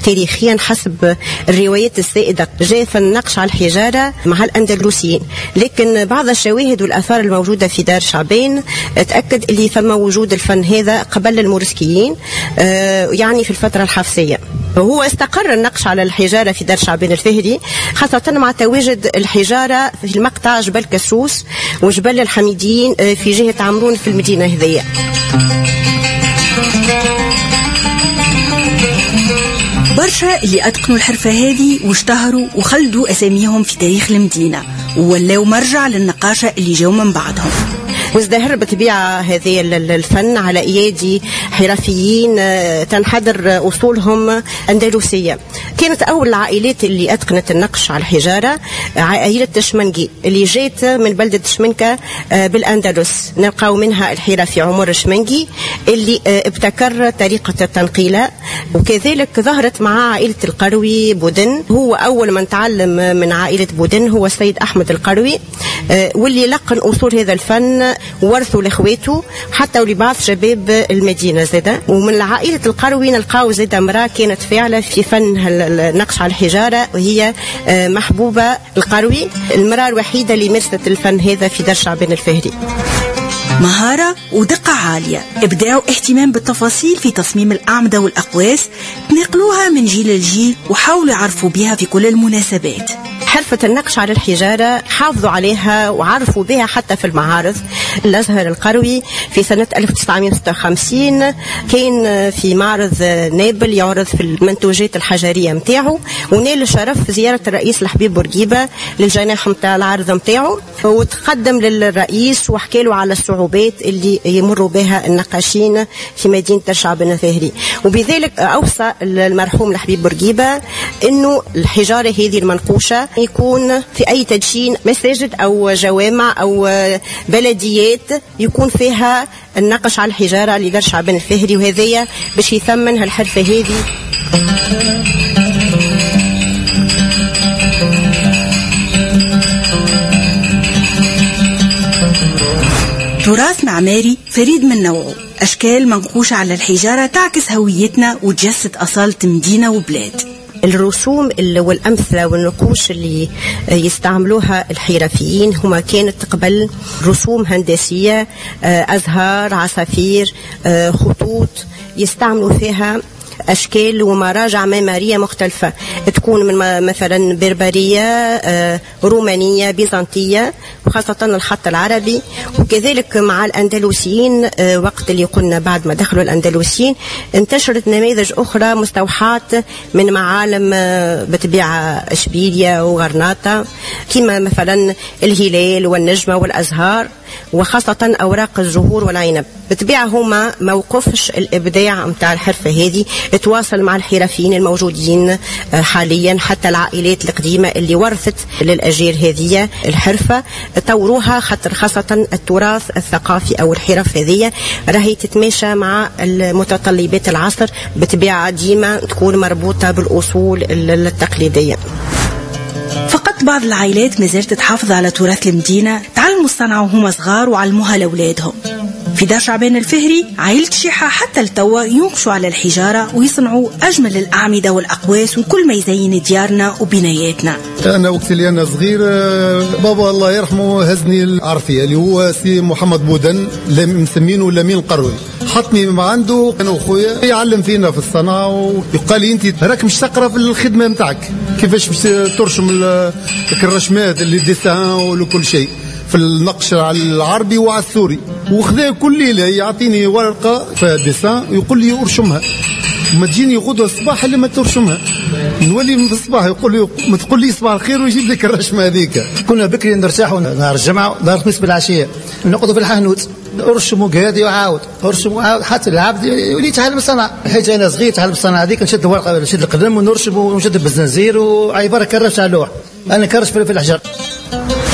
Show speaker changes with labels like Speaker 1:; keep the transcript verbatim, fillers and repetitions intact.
Speaker 1: تاريخيا حسب الروايات السائدة جاء فن النقش على الحجارة مع الأندلسيين، لكن بعض الشواهد والآثار الموجودة في دار شعبان تأكد اللي فما وجود الفن هذا قبل المورسكيين، يعني في الفترة الحفصية. وهو استقر النقش على الحجارة في دار شعبان الفهري خاصة مع تواجد الحجارة في المقطع جبل كسوس وجبل الحميديين في جهة عمرون في المدينة هذية.
Speaker 2: برشا اللي أتقنوا الحرفة هذه واشتهروا وخلدوا أساميهم في تاريخ المدينة وولاو مرجع للنقاشة اللي جاوا من بعدهم.
Speaker 1: وازدهر بطبيعة هذه الفن على ايادي حرفيين تنحدر اصولهم اندلسية. كانت اول العائلات اللي اتقنت النقش على الحجارة عائلة الشمنجي اللي جات من بلدة شمنكة بالاندلس. نلقاو منها الحرفي عمر الشمنجي اللي ابتكر طريقة التنقيلة، وكذلك ظهرت مع عائلة القروي بودن. هو اول من تعلم من عائلة بودن هو السيد احمد القروي، واللي لقن اصول هذا الفن ورثوا لاخواته حتى ولبعض شباب المدينه زاده. ومن عائله القروي نلقاو زاده امراه كانت فاعله في فن النقش على الحجاره، وهي محبوبه القروي، المراه الوحيده اللي مارست الفن هذا في دار شعبان الفهري.
Speaker 2: مهارة ودقة عالية، إبداع واهتمام بالتفاصيل في تصميم الأعمدة والأقواس، تنقلوها من جيل لجيل وحاولوا يعرفوا بها في كل المناسبات.
Speaker 1: حرفة النقش على الحجارة حافظوا عليها وعرفوا بها حتى في المعارض. الأزهر القروي في سنة ألف وتسعمائة وستة وخمسين كان في معرض نابل يعرض في المنتوجات الحجرية متاعه، ونال الشرف زيارة الرئيس الحبيب بورقيبة للجناح متاع العرض متاعه، وتقدم للرئيس وحكى له على الصعوبات اللي يمروا بها النقاشين في مدينة شعبان الفهري. وبذلك أوصى المرحوم الحبيب بورقيبة إنه الحجارة هذه المنقوشة يكون في أي تدشين مساجد أو جوامع أو بلديات يكون فيها النقش على الحجارة لدار شعبان الفهري، وهذية باش يثمن هالحرفة هذه.
Speaker 2: تراث معماري فريد من نوعه، أشكال منقوشة على الحجارة تعكس هويتنا وتجسد أصالة مدينة وبلاد.
Speaker 1: الرسوم والأمثلة والنقوش اللي يستعملوها الحرفيين هما كانت قبل رسوم هندسية، أزهار، عصافير، خطوط يستعملوا فيها أشكال ومراجع معمارية مختلفة، تكون من مثلا بربرية، رومانية، بيزنطية، وخاصة الخط العربي. وكذلك مع الأندلسيين وقت اللي قلنا بعد ما دخلوا الأندلسيين انتشرت نماذج أخرى مستوحاة من معالم بطبيعة إشبيلية وغرناطة، كما مثلا الهلال والنجمة والأزهار، وخاصة أوراق الزهور والعنب. بطبيعة هما موقفش الإبداع متاع الحرفة هذه، تواصل مع الحرفيين الموجودين حاليا، حتى العائلات القديمة اللي ورثت للأجيال هذه الحرفة طوروها، خاطر خاصة التراث الثقافي أو الحرف هذه راهي تتماشى مع المتطلبات العصر، بطبيعة ديما تكون مربوطة بالأصول التقليدية.
Speaker 2: فقط بعض العائلات ما زالت تحافظ على تراث المدينة، تعلموا الصنعة وهم صغار وعلموها لأولادهم. في دار شعبان الفهري عائلة شيحة حتى التوا ينقشوا على الحجارة ويصنعوا أجمل الأعمدة والأقواس وكل ما يزين ديارنا وبناياتنا.
Speaker 3: أنا وقت اللي أنا صغير بابا الله يرحمه هزني العرفية اللي هو سي محمد بودن مسمينه لمين القروي، حطني مع عنده أنا وأخويا يعلم فينا في الصنعة، ويقال لي أنت راك مش تقرأ في الخدمة متاعك كيفاش باش ترسم الرسمات اللي ديسان وكل شيء في النقش على العربي وعلى السوري. وخذا كل ليلة يعطيني ورقة فيها ديسان ويقول لي ارشمها، ما تجيني غدوة الصباح اللي ما ترشمها، نولي في الصباح يقول لي ما تقول لي صباح الخير ويجيب لك الرشمة هذيك.
Speaker 4: كنا بكري نرتاحوا نهار الجمعة نهار الخميس بالعشية نقعدوا في الحانوت ارشموا قادي وعاود ارشموا وعاود حتى العبد يولي يتعلم الصنعة. حيت انا صغير تعلم الصنعة هذيك، نشد الورقة نشد القلم ونرشم ونشد بالزنزير وعيبرك كرش على اللوح، انا كرش في الحجر.